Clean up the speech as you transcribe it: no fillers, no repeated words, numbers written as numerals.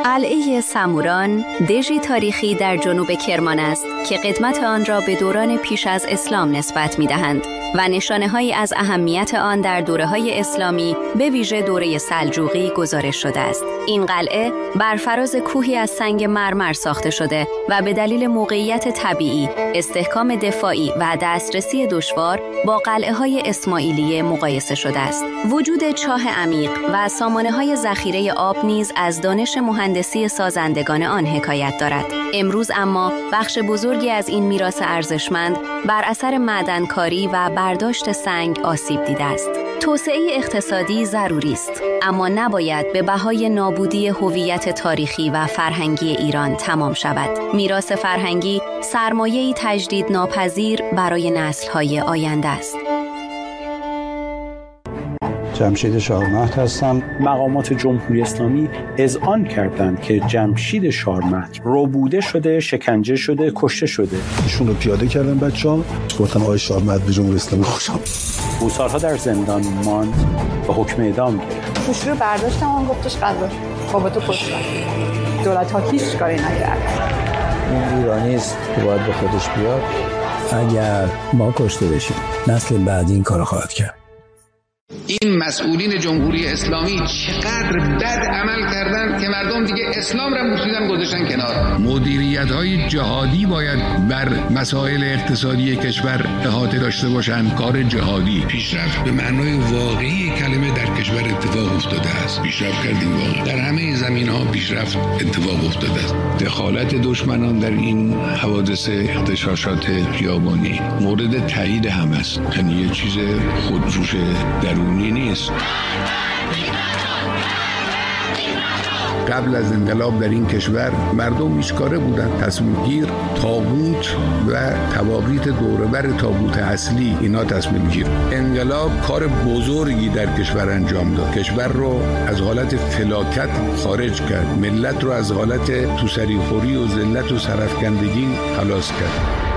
قلعه سموران دژی تاریخی در جنوب کرمان است که قدمت آن را به دوران پیش از اسلام نسبت می‌دهند و نشانه‌هایی از اهمیت آن در دوره‌های اسلامی به ویژه دوره سلجوقی گزارش شده است. این قلعه بر فراز کوهی از سنگ مرمر ساخته شده و به دلیل موقعیت طبیعی، استحکام دفاعی و دسترسی دشوار با قلعه‌های اسماعیلیه مقایسه شده است. وجود چاه عمیق و سامانه‌های ذخیره آب نیز از دانش مهندسی سازندگان آن حکایت دارد. امروز اما بخش بزرگی از این میراث ارزشمند بر اثر معدنکاری و برداشت سنگ آسیب دیده است. توسعه اقتصادی ضروری است، اما نباید به بهای نابودی هویت تاریخی و فرهنگی ایران تمام شود. میراث فرهنگی سرمایه‌ای تجدید ناپذیر برای نسل‌های آینده است. جمشید شارمهد هستم. مقامات جمهوری اسلامی اذعان کردند که جمشید شارمهد ربوده شده، شکنجه شده، کشته شده. ایشون رو پیاده کردن بچه‌ها. گفتن آقای شارمهد به جمهوری اسلامی خوشم. او سالها در زندان ماند و حکم اعدام گرفت. پوش رو برداشتم، اون گفتش قضا بابا تو کشتن. دولت ها هیچ کاری نکرد. این ایرانی است که باید به خودش بیاد. اگر ما کشته بشیم نسل بعدی این کارو خواهد کرد. این مسئولین جمهوری اسلامی چقدر بد عمل کردن که مردم دیگه اسلام را مسلمان گذاشتن کنار. مدیریت‌های جهادی باید بر مسائل اقتصادی کشور احاطه داشته باشند. کار جهادی پیشرفت به معنای واقعی کلمه در کشور اتفاق افتاده است. پیشرفت کردیم واقعا در همه زمین‌ها پیشرفت اتفاق افتاده است. دخالت دشمنان در این حوادث اغتشاشات خیابانی مورد تایید هم است. یعنی یه چیز خودجوش درونی نیست. قبل از انقلاب در این کشور مردم هیچکاره بودن. تصمیم گیر، تابوت و تواقیت دوربر تابوت اصلی، اینا تصمیم گیر. انقلاب کار بزرگی در کشور انجام داد. کشور رو از حالت فلاکت خارج کرد. ملت رو از حالت توسری خوری و ذلت و سرفکندگی خلاص کرد.